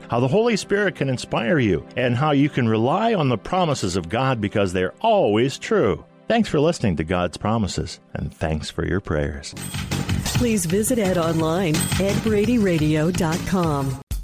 how the Holy Spirit can inspire you, and how you can rely on the promises of God because they're always true. Thanks for listening to God's Promises, and thanks for your prayers. Please visit Ed online, edbradyradio.com.